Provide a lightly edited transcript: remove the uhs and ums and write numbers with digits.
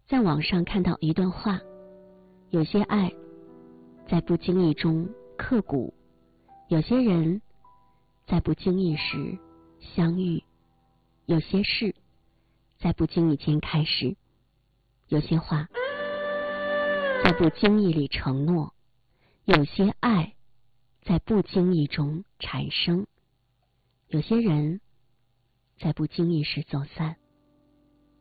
在网上看到一段话，有些爱在不经意中刻骨，有些人在不经意时相遇，有些事在不经意间开始，有些话在不经意里承诺，有些爱在不经意中产生，有些人在不经意时走散。